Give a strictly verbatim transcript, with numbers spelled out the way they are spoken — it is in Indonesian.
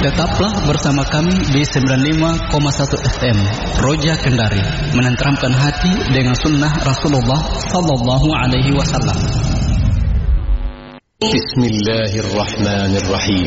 Tetaplah bersama kami di sembilan puluh lima koma satu F M Roja Kendari, menenteramkan hati dengan sunnah Rasulullah sallallahu alaihi wasallam. Bismillahirrahmanirrahim.